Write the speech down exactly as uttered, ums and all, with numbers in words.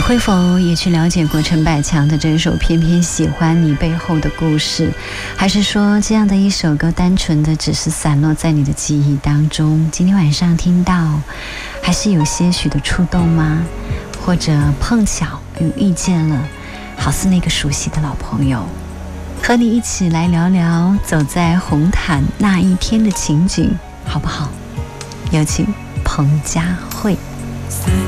会否也去了解过陈百强的这首《偏偏喜欢你》背后的故事？还是说这样的一首歌单纯的只是散落在你的记忆当中，今天晚上听到还是有些许的触动吗？或者碰巧又遇见了好似那个熟悉的老朋友，和你一起来聊聊走在红毯那一天的情景，好不好？有请彭佳慧。